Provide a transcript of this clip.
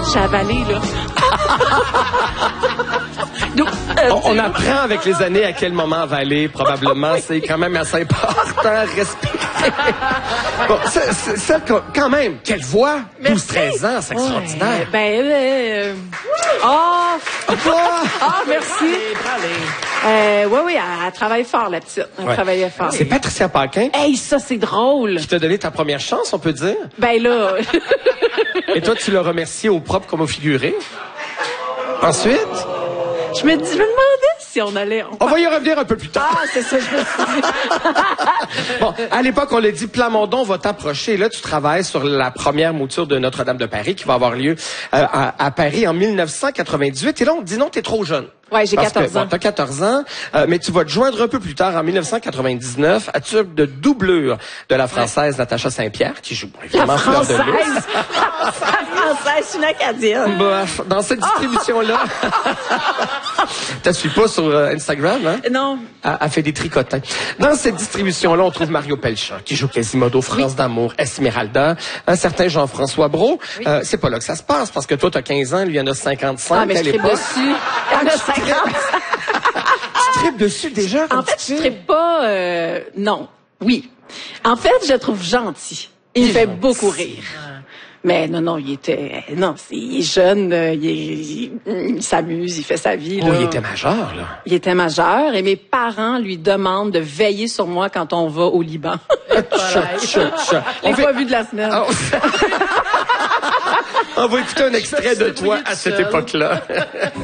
J'ai avalé, là. Donc, On apprend avec les années à quel moment avaler, probablement. C'est quand même assez important. Respirer. Bon, ça, quand même, quelle voix! 12-13 ans, c'est extraordinaire. Merci. Oui, elle travaille fort, la petite. Elle travaillait fort. C'est Patricia Paquin. Hey, ça, c'est drôle. Qui t'a donné ta première chance, on peut dire. Ben là... Et toi, tu l'as remercié au propre comme au figuré. Ensuite... Je me demandais si on allait... On va y revenir un peu plus tard. Ah, c'est ça, je me suis dit. Bon, à l'époque, on l'a dit, Plamondon va t'approcher. Là, tu travailles sur la première mouture de Notre-Dame de Paris qui va avoir lieu à Paris en 1998. Et là, on te dit non, t'es trop jeune. Ouais, j'ai 14 ans. T'as 14 ans, mais tu vas te joindre un peu plus tard, en 1999, à titre de doublure de la Française Natacha Saint-Pierre, qui joue évidemment Fleur de Lys. La Française, une Acadienne. Bref, dans cette distribution-là, t'as suis pas sur Instagram, hein? Non. Elle fait des tricotins. Dans cette distribution-là, on trouve Mario Pelchat, qui joue Quasimodo, France d'amour, Esmeralda, un certain Jean-François Brault. Oui. C'est pas là que ça se passe, parce que toi, t'as 15 ans, lui, il en a 55 ah, mais à je tripe l'époque. dessus. Il y en a 50. Tu tripes dessus déjà? En fait, je tripe pas... non. Oui. En fait, je le trouve gentil. Il me fait beaucoup rire. Mais non, il était... Non, il est jeune, il s'amuse, il fait sa vie. Oh, là. il était majeur, là. Il était majeur et mes parents lui demandent de veiller sur moi quand on va au Liban. On pas vu de la semaine. On va écouter un extrait de toi à cette époque-là.